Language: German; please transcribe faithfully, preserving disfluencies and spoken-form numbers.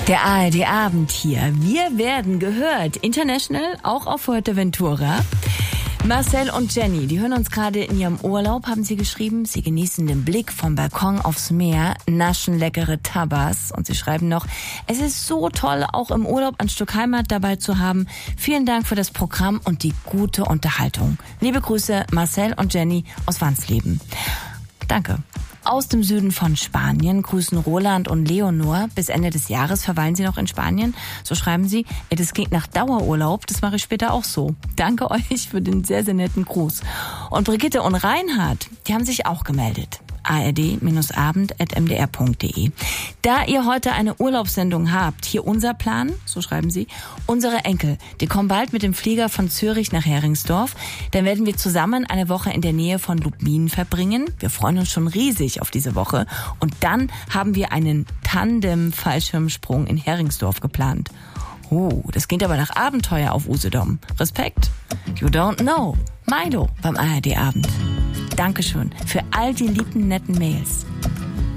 Der A R D-Abend hier. Wir werden gehört. International, auch auf Fuerteventura. Marcel und Jenny, die hören uns gerade in ihrem Urlaub, haben sie geschrieben. Sie genießen den Blick vom Balkon aufs Meer, naschen leckere Tabas. Und sie schreiben noch, es ist so toll, auch im Urlaub ein Stück Heimat dabei zu haben. Vielen Dank für das Programm und die gute Unterhaltung. Liebe Grüße, Marcel und Jenny aus Wansleben. Danke. Aus dem Süden von Spanien grüßen Roland und Leonor. Bis Ende des Jahres verweilen sie noch in Spanien. So schreiben sie, das klingt nach Dauerurlaub, das mache ich später auch so. Danke euch für den sehr, sehr netten Gruß. Und Brigitte und Reinhard, die haben sich auch gemeldet. a r d abend at m d r punkt d e. Da ihr heute eine Urlaubssendung habt, hier unser Plan, so schreiben sie, unsere Enkel, die kommen bald mit dem Flieger von Zürich nach Heringsdorf. Dann werden wir zusammen eine Woche in der Nähe von Lubmin verbringen. Wir freuen uns schon riesig auf diese Woche. Und dann haben wir einen Tandem-Fallschirmsprung in Heringsdorf geplant. Oh, das klingt aber nach Abenteuer auf Usedom. Respekt. You don't know. Milo beim A R D-Abend. Dankeschön für all die lieben, netten Mails.